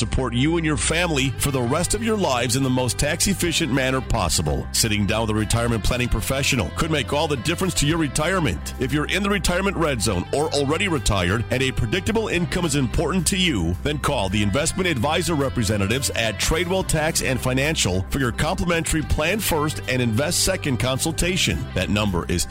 support you and your family for the rest of your lives in the most tax-efficient manner possible. Sitting down with a retirement planning professional could make all the difference to your retirement. If you're in the retirement red zone or already retired and a predictable income is important to you, then call the investment advisor representatives at Tradewell Tax and Financial for your complimentary Plan First and Invest Second consultation. That number is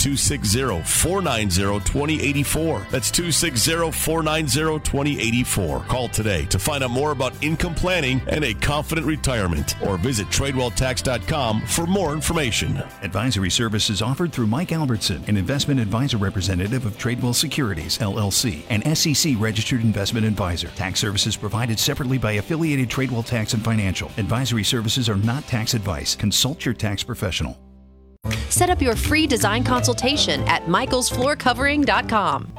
260-490-2084. That's 260-490-2084. Call today to find out more about income planning and a confident retirement, or visit TradewellTax.com for more information. Advisory services offered through Mike Albertson, an investment advisor representative of Tradewell Securities, LLC, an SEC-registered investment advisor. Tax services provided separately by affiliated Tradewell Tax and Financial. Advisory services are not tax advice. Consult your tax professional. Set up your free design consultation at michaelsfloorcovering.com.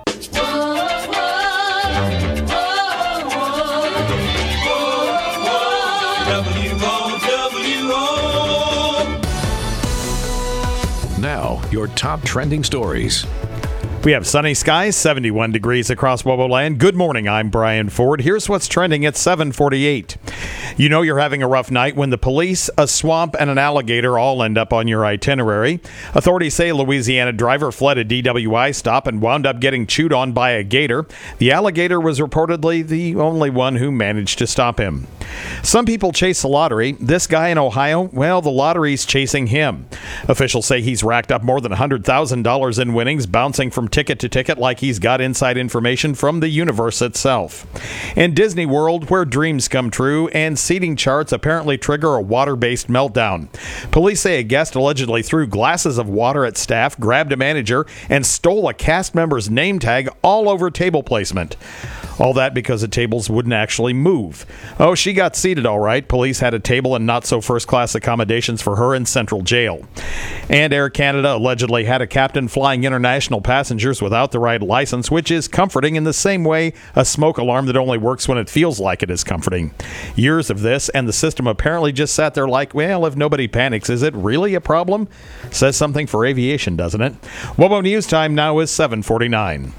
Now, your top trending stories. We have sunny skies, 71 degrees across Woboland. Good morning, I'm Brian Ford. Here's what's trending at 7:48. You know you're having a rough night when the police, a swamp, and an alligator all end up on your itinerary. Authorities say a Louisiana driver fled a DWI stop and wound up getting chewed on by a gator. The alligator was reportedly the only one who managed to stop him. Some people chase the lottery. This guy in Ohio, well, the lottery's chasing him. Officials say he's racked up more than $100,000 in winnings, bouncing from ticket to ticket like he's got inside information from the universe itself. In Disney World, where dreams come true and seating charts apparently trigger a water-based meltdown. Police say a guest allegedly threw glasses of water at staff, grabbed a manager, and stole a cast member's name tag all over table placement. All that because the tables wouldn't actually move. Oh, she got seated all right. Police had a table and not so first-class accommodations for her in Central Jail. And Air Canada allegedly had a captain flying international passengers without the right license, which is comforting in the same way a smoke alarm that only works when it feels like it is comforting. Years of this, and the system apparently just sat there like, well, if nobody panics, is it really a problem? Says something for aviation, doesn't it? Wobo News time now is 7:49.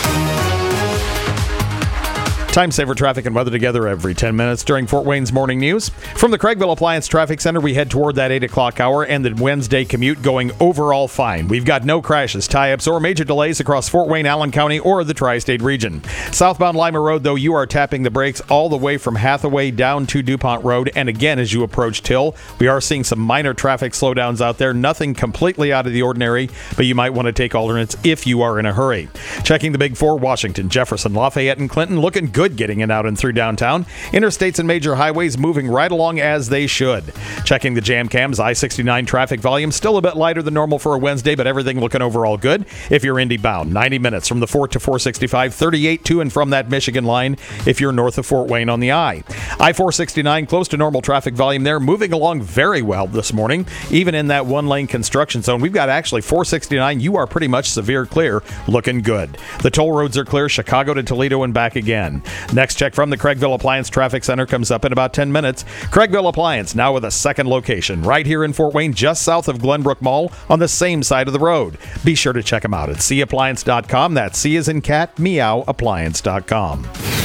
Time saver traffic and weather together every 10 minutes during Fort Wayne's Morning News. From the Craigville Appliance Traffic Center, we head toward that 8 o'clock hour and the Wednesday commute going overall fine. We've got no crashes, tie-ups, or major delays across Fort Wayne, Allen County, or the Tri-State region. Southbound Lima Road, though, you are tapping the brakes all the way from Hathaway down to DuPont Road. And again, as you approach Till, we are seeing some minor traffic slowdowns out there. Nothing completely out of the ordinary, but you might want to take alternates if you are in a hurry. Checking the Big Four, Washington, Jefferson, Lafayette, and Clinton, looking good getting in out and through downtown. Interstates and major highways moving right along as they should. Checking the jam cams, I-69 traffic volume still a bit lighter than normal for a Wednesday, but everything looking overall good. If you're Indy bound, 90 minutes from the 4 to 465, 38 to and from that Michigan line if you're north of Fort Wayne on the I. I-469 close to normal traffic volume there, moving along very well this morning, even in that one-lane construction zone. We've got actually 469, you are pretty much severe clear, looking good. The toll roads are clear, Chicago to Toledo and back again. Next check from the Craigville Appliance Traffic Center comes up in about 10 minutes. Craigville Appliance now with a second location right here in Fort Wayne, just south of Glenbrook Mall on the same side of the road. Be sure to check them out at cappliance.com. That's C as in cat, meow, appliance.com.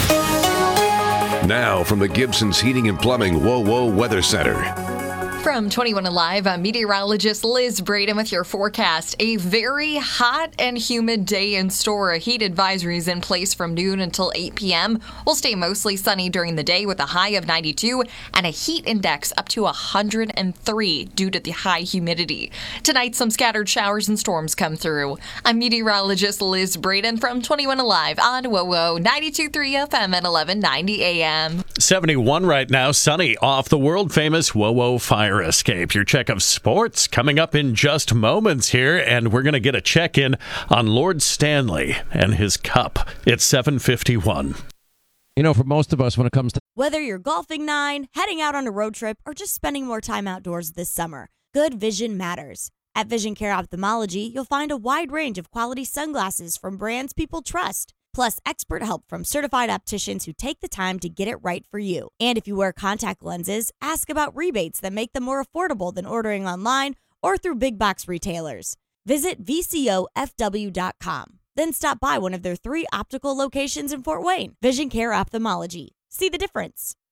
Now from the Gibson's Heating and Plumbing WoWo Weather Center. From 21 Alive, I'm meteorologist Liz Braden with your forecast. A very hot and humid day in store. A heat advisory is in place from noon until 8 p.m. We'll stay mostly sunny during the day with a high of 92 and a heat index up to 103 due to the high humidity. Tonight, some scattered showers and storms come through. I'm meteorologist Liz Braden from 21 Alive on WoWo 92.3 FM at 1190 a.m. 71 right now, sunny off the world-famous WoWo fire escape. Your check of sports coming up in just moments here, and we're going to get a check-in on Lord Stanley and his cup. It's 7:51. You know, for most of us, when it comes to whether you're golfing 9, heading out on a road trip, or just spending more time outdoors this summer, good vision matters. At Vision Care Ophthalmology, you'll find a wide range of quality sunglasses from brands people trust. Plus, expert help from certified opticians who take the time to get it right for you. And if you wear contact lenses, ask about rebates that make them more affordable than ordering online or through big box retailers. Visit VCOFW.com. Then stop by one of their 3 optical locations in Fort Wayne. Vision Care Ophthalmology. See the difference.